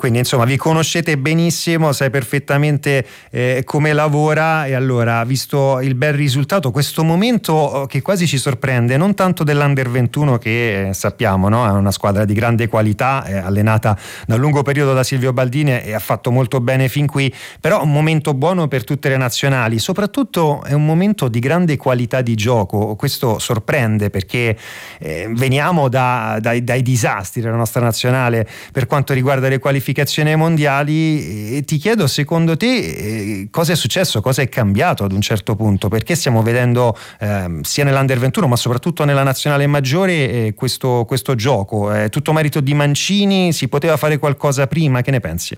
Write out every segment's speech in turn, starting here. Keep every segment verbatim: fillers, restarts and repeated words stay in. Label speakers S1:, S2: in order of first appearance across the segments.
S1: Quindi insomma vi conoscete benissimo, sai perfettamente eh, come lavora, e allora, visto il bel risultato, questo momento che quasi ci sorprende, non tanto dell'Under ventuno che eh, sappiamo, no? È una squadra di grande qualità, è allenata da un lungo periodo da Silvio Baldini e ha fatto molto bene fin qui, però un momento buono per tutte le nazionali, soprattutto è un momento di grande qualità di gioco. Questo sorprende perché eh, veniamo da, dai, dai disastri della nostra nazionale per quanto riguarda le qualificazioni mondiali, e ti chiedo, secondo te eh, cosa è successo, cosa è cambiato ad un certo punto, perché stiamo vedendo eh, sia nell'Under ventuno ma soprattutto nella nazionale maggiore eh, questo, questo gioco. È tutto merito di Mancini? Si poteva fare qualcosa prima? Che ne pensi?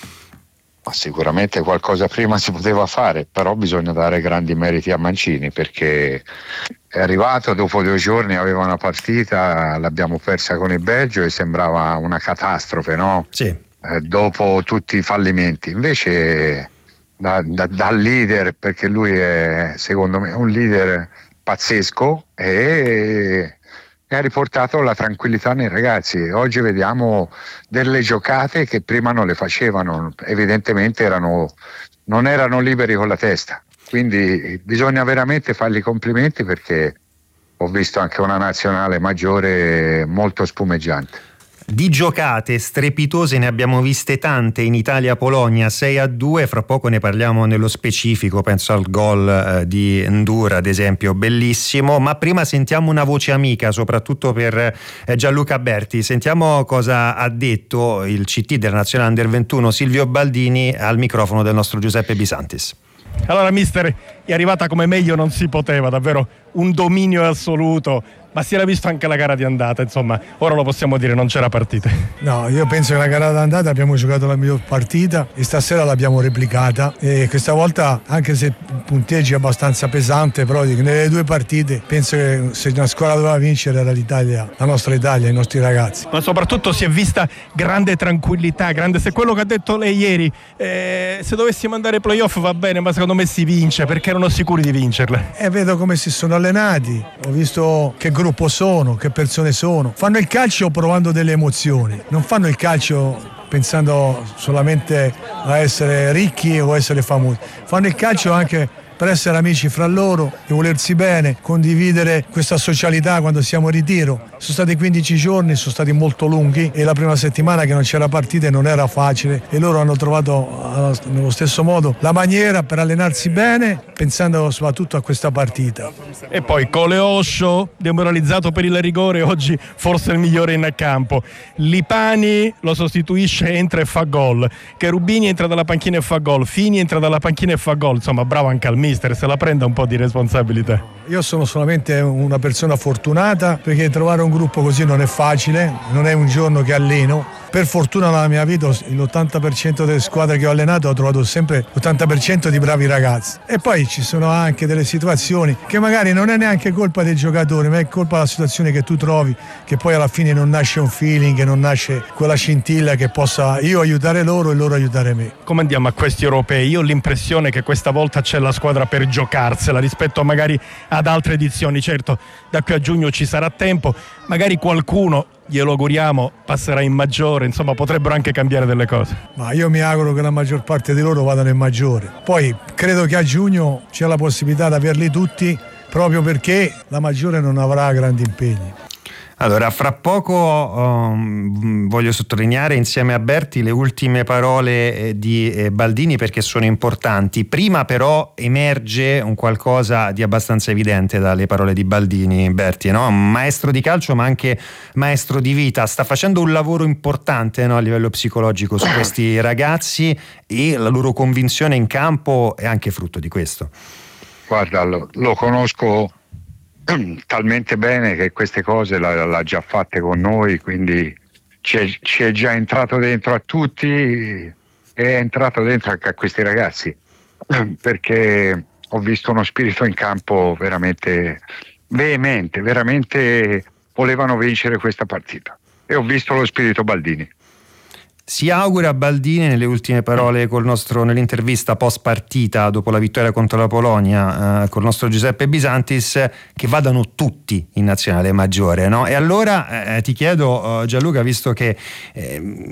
S2: Ma sicuramente qualcosa prima si poteva fare, però bisogna dare grandi meriti a Mancini, perché è arrivato dopo due giorni, aveva una partita, l'abbiamo persa con il Belgio e sembrava una catastrofe, no?
S1: Sì.
S2: Eh, dopo tutti i fallimenti, invece da, da, da leader, perché lui è secondo me un leader pazzesco, e e ha riportato la tranquillità nei ragazzi. Oggi vediamo delle giocate che prima non le facevano, evidentemente erano, non erano liberi con la testa, quindi bisogna veramente fargli complimenti, perché ho visto anche una nazionale maggiore molto spumeggiante.
S1: Di giocate strepitose ne abbiamo viste tante in Italia-Polonia, sei a due, fra poco ne parliamo nello specifico, penso al gol eh, di N'Dour ad esempio, bellissimo, ma prima sentiamo una voce amica soprattutto per eh, Gianluca Berti. Sentiamo cosa ha detto il C T della Nazionale Under ventuno Silvio Baldini al microfono del nostro Giuseppe Bisantis.
S3: Allora mister, è arrivata come meglio non si poteva, davvero un dominio assoluto, ma si era visto anche la gara di andata, insomma, ora lo possiamo dire, non c'era partita.
S4: No, io penso che la gara d'andata abbiamo giocato la miglior partita e stasera l'abbiamo replicata, e questa volta, anche se il punteggio è abbastanza pesante, però nelle due partite penso che se una squadra doveva vincere era l'Italia, la nostra Italia, i nostri ragazzi.
S3: Ma soprattutto si è vista grande tranquillità, grande, se quello che ha detto lei ieri, eh, se dovessimo andare ai playoff va bene, ma secondo me si vince, perché erano sicuri di vincerle.
S4: E vedo come si sono allenati, ho visto che gruppo sono, che persone sono. Fanno il calcio provando delle emozioni, non fanno il calcio pensando solamente a essere ricchi o essere famosi, fanno il calcio anche per essere amici fra loro e volersi bene, condividere questa socialità quando siamo in ritiro. Sono stati quindici giorni, sono stati molto lunghi, e la prima settimana che non c'era partita non era facile, e loro hanno trovato nello stesso modo la maniera per allenarsi bene, pensando soprattutto a questa partita.
S3: E poi Cole Osho, demoralizzato per il rigore, oggi forse il migliore in campo. Lipani lo sostituisce, entra e fa gol. Cherubini entra dalla panchina e fa gol. Fini entra dalla panchina e fa gol. Insomma, bravo anche al mister, se la prenda un po' di responsabilità.
S4: Io sono solamente una persona fortunata, perché trovare un gruppo così non è facile, non è un giorno che alleno. Per fortuna nella mia vita l'ottanta per cento delle squadre che ho allenato ho trovato sempre l'ottanta per cento di bravi ragazzi, e poi ci sono anche delle situazioni che magari non è neanche colpa dei giocatori, ma è colpa della situazione che tu trovi, che poi alla fine non nasce un feeling, che non nasce quella scintilla che possa io aiutare loro e loro aiutare me.
S3: Come andiamo a questi europei? Io ho l'impressione che questa volta c'è la squadra per giocarsela rispetto magari ad altre edizioni. Certo, da qui a giugno ci sarà tempo, magari qualcuno, glielo auguriamo, passerà in maggiore, insomma potrebbero anche cambiare delle cose.
S4: Ma io mi auguro che la maggior parte di loro vadano in maggiore. Poi credo che a giugno c'è la possibilità di averli tutti, proprio perché la maggiore non avrà grandi impegni.
S1: Allora, fra poco um, voglio sottolineare insieme a Berti le ultime parole eh, di eh, Baldini, perché sono importanti. Prima però emerge un qualcosa di abbastanza evidente dalle parole di Baldini, Berti, no? Maestro di calcio ma anche maestro di vita, sta facendo un lavoro importante, no, a livello psicologico su questi ragazzi, e la loro convinzione in campo è anche frutto di questo.
S2: Guarda, lo, lo conosco talmente bene che queste cose l'ha già fatte con noi, quindi ci è, ci è già entrato dentro a tutti, e è entrato dentro anche a questi ragazzi, perché ho visto uno spirito in campo veramente veemente, veramente volevano vincere questa partita, e ho visto lo spirito Baldini.
S1: Si augura a Baldini, nelle ultime parole col nostro, nell'intervista post partita dopo la vittoria contro la Polonia, eh, col nostro Giuseppe Bisantis, che vadano tutti in nazionale maggiore, no? E allora eh, ti chiedo, eh, Gianluca, visto che eh,